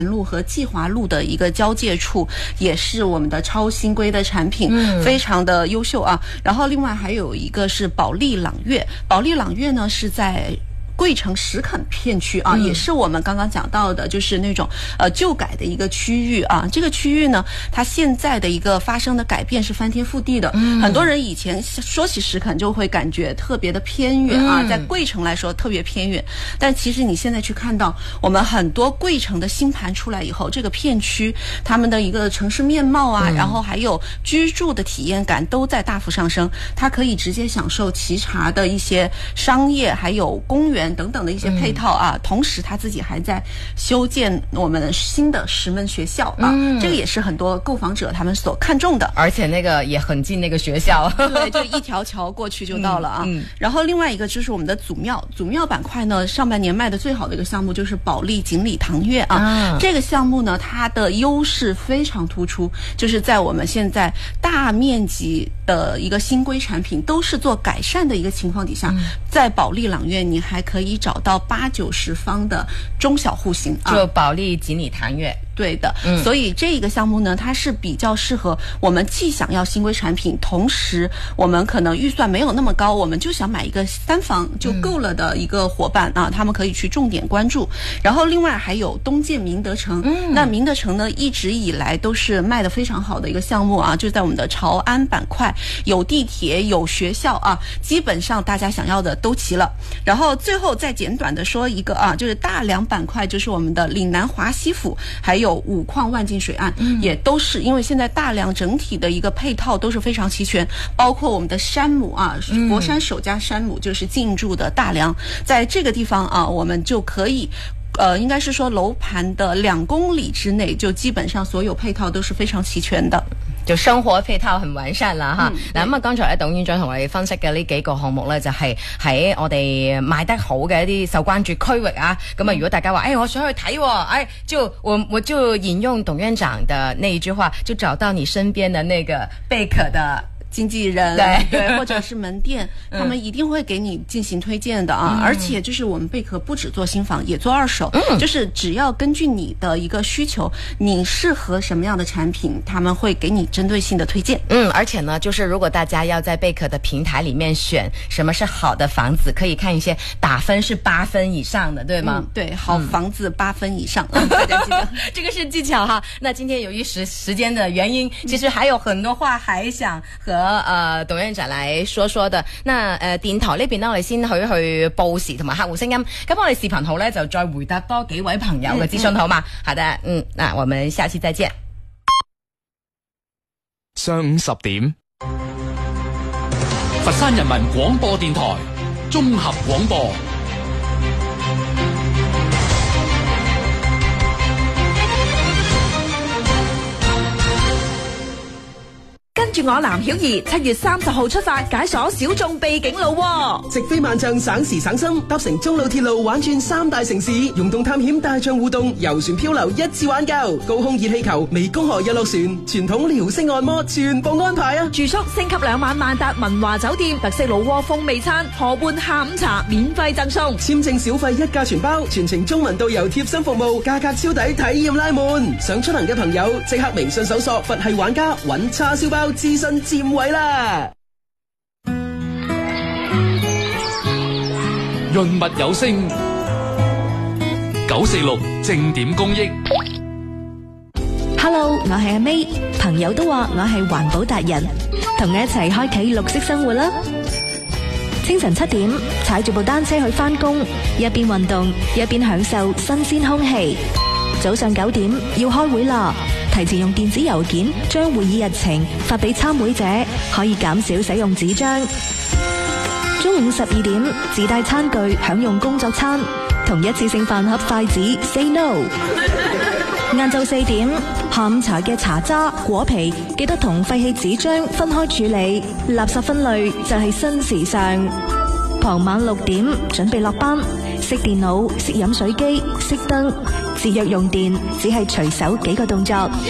路和季华路的一个交界处，也是我们的超新规的产品，非常的优秀啊。然后另外还有一个是保利朗悦，保利朗悦呢是在桂城石垦片区啊，也是我们刚刚讲到的，就是那种旧改的一个区域啊。这个区域呢，它现在的一个发生的改变是翻天覆地的。很多人以前说起石垦就会感觉特别的偏远啊，在桂城来说特别偏远。但其实你现在去看到我们很多桂城的新盘出来以后，这个片区他们的一个城市面貌啊，然后还有居住的体验感都在大幅上升。它可以直接享受沂茶的一些商业还有公园等等的一些配套啊，同时他自己还在修建我们新的石门学校啊，这个也是很多购房者他们所看重的， 而且那个也很近那个学校， 对，就一条桥过去就到了啊。然后另外一个就是我们的祖庙板块呢，上半年卖的最好的一个项目就是保利锦里堂悦啊，这个项目呢，它的优势非常突出，就是在我们现在大面积的一个新规产品都是做改善的一个情况底下，在保利朗悦你还可以找到80-90方的中小户型啊， 就保利锦里堂悦。 对的，所以这个项目呢，它是比较适合我们既想要新规产品，同时我们可能预算没有那么高，我们就想买一个3房就够了的一个伙伴啊，他们可以去重点关注。然后另外还有东建明德城，那明德城呢一直以来都是卖的非常好的一个项目啊，就在我们的潮安板块，有地铁有学校啊，基本上大家想要的都齐了。然后最后再简短的说一个啊，就是大梁板块，就是我们的岭南华西府还有五矿万境水岸，也都是因为现在大梁整体的一个配套都是非常齐全，包括我们的山姆啊，佛山首家山姆就是进驻的大梁，在这个地方啊，我们就可以应该是说樓盤的2公里之內，就基本上所有配套都是非常齊全的。 就生活配套很完善啦吓。嗱咁啊，剛才咧董院長同我哋分析嘅呢幾個項目咧，就係喺我哋賣得好嘅一啲受關注區域啊。咁啊，如果大家話，我想去睇喎，就我就引用董院長的那一句話，就找到你身邊的那個貝殼的經紀人，對，或者是門店，他們一定會給你進行推薦的啊。而且就是我們貝殼不只做新房，也做二手，就是只要根據你的一個需求，你適合什麼樣的產品，他們會給你針對性的推薦。 而且呢，就是如果大家要在貝殼的平台裡面選什麼是好的房子，可以看一些打分是8分以上的，對嗎？ 對，好房子8分以上，大家記得這個是技巧哈。那今天由於時間的原因，其實還有很多話還想和董院長嚟說說的。那電台呢邊呢，我哋先去報時同埋客戶聲音。咁我哋視頻號呢，就再回答多幾位朋友嘅諮詢好嗎？好的，那我們下期再見。 上午10點，佛山人民廣播電台綜合廣播。 跟住我藍曉儀7月30號出發解鎖小眾秘境路喎， 直飛萬象省時省心，搭乘中老鐵路玩轉3大城市，溶洞探險大象互動，遊船漂流一次玩夠，高空熱氣球、湄公河日落船、傳統遼式按摩全部安排啊！ 住宿升級2晚萬達文華酒店，特色老窩風味餐，河畔下午茶免費贈送， 簽證小費一價全包，全程中文導遊貼心服務，價格超抵，體驗拉滿。想出行嘅朋友即刻微信搜索佛系玩家，揾叉燒包諮詢佔位啦！ 潤物有聲946正點公益。 Hello， 我係阿 May， 朋友都話我係環保達人，同我一齊開啟綠色生活啦！清晨7點，踩住部單車去返工，一邊運動一邊享受新鮮空氣。早上9點要開會啦，提前用電子郵件將會議日程發俾參會者，可以減少使用紙張。中午12點自帶餐具享用工作餐，同一次性飯盒筷子 say no。晏晝4點，下午茶嘅茶渣果皮記得同廢棄紙張分開處理，垃圾分類就係新時尚。傍晚6點準備落班，熄電腦、熄飲水機、熄燈，節約用電只係隨手幾個動作。